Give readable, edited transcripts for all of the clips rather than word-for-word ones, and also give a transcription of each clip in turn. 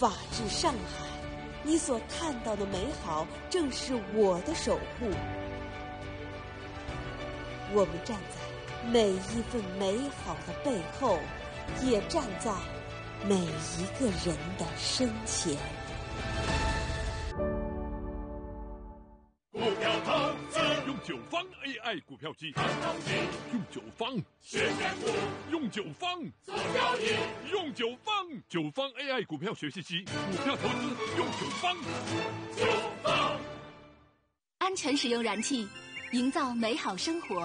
法治上海，你所看到的美好，正是我的守护。我们站在每一份美好的背后，也站在每一个人的身前。 股票投资用九方 AI 股票机，用九方学选股，用九方做交易，用九方 AI 股票学习机，股票投资用九方。 安全使用燃气，营造美好生活。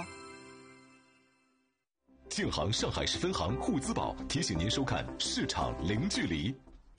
建行上海市分行沪资宝提醒您收看《市场零距离》。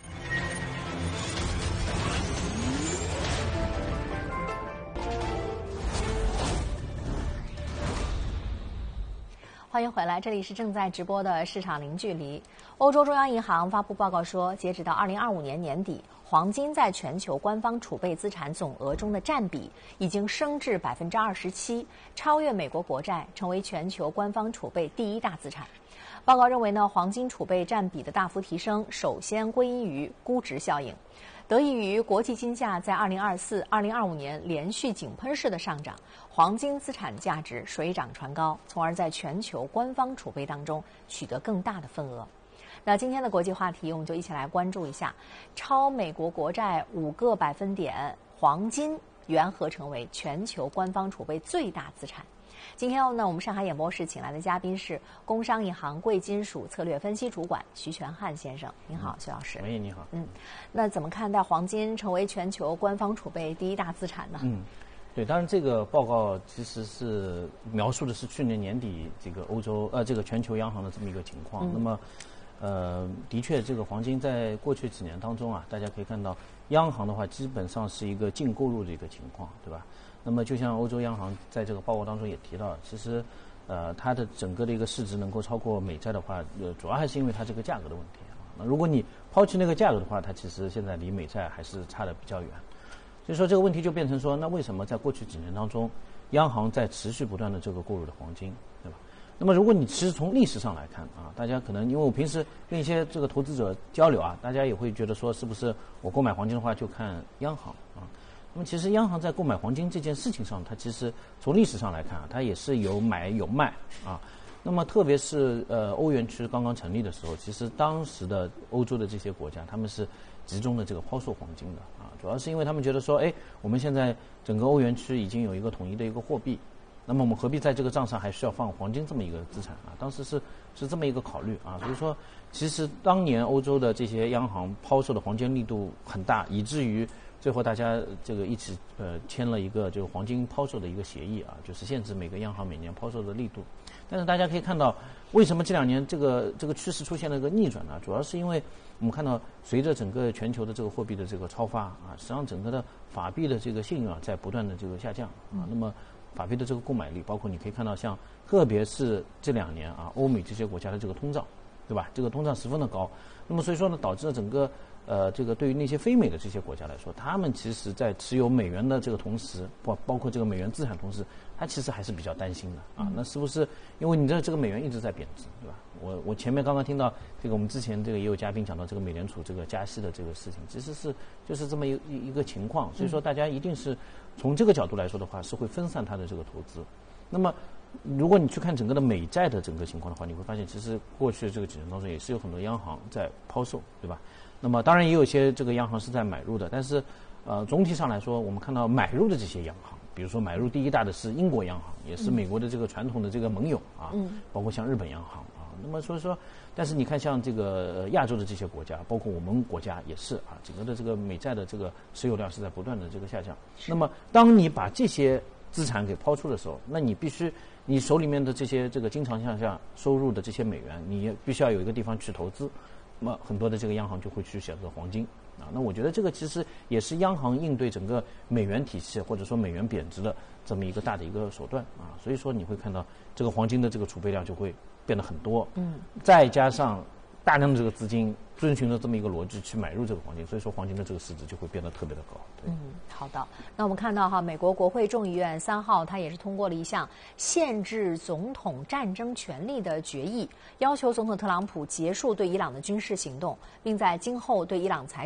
欢迎回来，这里是正在直播的市场零距离。欧洲中央银行发布报告说，截止到2025年年底，黄金在全球官方储备资产总额中的占比已经升至27%，超越美国国债，成为全球官方储备第一大资产。报告认为呢，黄金储备占比的大幅提升，首先归因于估值效应。得益于国际金价在2024、2025年连续井喷式的上涨，黄金资产价值水涨船高，从而在全球官方储备当中取得更大的份额。那今天的国际话题，我们就一起来关注一下，超美国国债5个百分点，黄金缘何成为全球官方储备最大资产？今天呢，我们上海演播室请来的嘉宾是工商银行贵金属策略分析主管徐全汉先生。您好，徐老师。 喂，你好。 那怎么看待黄金成为全球官方储备第一大资产呢？ 对，当然这个报告其实是描述的是去年年底这个这个全球央行的这么一个情况。那么，的确，这个黄金在过去几年当中啊，大家可以看到，央行的话基本上是一个净购入的一个情况，对吧？那么就像欧洲央行在这个报告当中也提到，其实，它的整个的一个市值能够超过美债的话，主要还是因为它这个价格的问题啊。那如果你抛弃那个价格的话，它其实现在离美债还是差得比较远。所以说这个问题就变成说，那为什么在过去几年当中，央行在持续不断的这个购入的黄金，对吧？那么如果你其实从历史上来看啊，大家可能因为我平时跟一些这个投资者交流啊，大家也会觉得说，是不是我购买黄金的话就看央行啊？那么其实央行在购买黄金这件事情上，它其实从历史上来看啊，它也是有买有卖啊。那么特别是欧元区刚刚成立的时候，其实当时的欧洲的这些国家，他们是集中的这个抛售黄金的啊，主要是因为他们觉得说，我们现在整个欧元区已经有一个统一的一个货币，那么我们何必在这个账上还需要放黄金这么一个资产啊？当时是这么一个考虑啊，所以说其实当年欧洲的这些央行抛售的黄金力度很大，以至于最后大家这个一起签了一个就是黄金抛售的一个协议啊，就是限制每个央行每年抛售的力度。但是大家可以看到，为什么这2年这个趋势出现了一个逆转呢？主要是因为我们看到随着整个全球的这个货币的这个超发啊，实际上整个的法币的这个信用啊在不断的这个下降啊，那么法币的这个购买力，包括你可以看到像特别是这2年啊，欧美这些国家的这个通胀，对吧？这个通胀十分的高，那么所以说呢，导致了整个这个对于那些非美的这些国家来说，他们其实在持有美元的这个同时，包括这个美元资产同时，他其实还是比较担心的啊。那是不是因为你这个美元一直在贬值，对吧？我前面刚刚听到这个，我们之前这个也有嘉宾讲到这个美联储这个加息的这个事情，其实就是这么一个情况。所以说大家一定是从这个角度来说的话，是会分散它的这个投资。那么如果你去看整个的美债的整个情况的话，你会发现其实过去的这个几年当中也是有很多央行在抛售，对吧？那么当然也有一些这个央行是在买入的，但是总体上来说，我们看到买入的这些央行，比如说买入第一大的是英国央行，也是美国的这个传统的这个盟友啊，包括像日本央行啊。那么所以说，但是你看像这个亚洲的这些国家，包括我们国家也是啊，整个的这个美债的这个持有量是在不断的这个下降。那么当你把这些资产给抛出的时候，那你必须你手里面的这些这个经常向下收入的这些美元，你也必须要有一个地方去投资。那么很多的这个央行就会去选择黄金啊。那我觉得这个其实也是央行应对整个美元体系或者说美元贬值的这么一个大的一个手段啊。所以说你会看到这个黄金的这个储备量就会变得很多，再加上大量的这个资金遵循着这么一个逻辑去买入这个黄金，所以说黄金的这个市值就会变得特别的高。对， 好的。那我们看到美国国会众议院3号它也是通过了一项限制总统战争权力的决议，要求总统特朗普结束对伊朗的军事行动，并在今后对伊朗采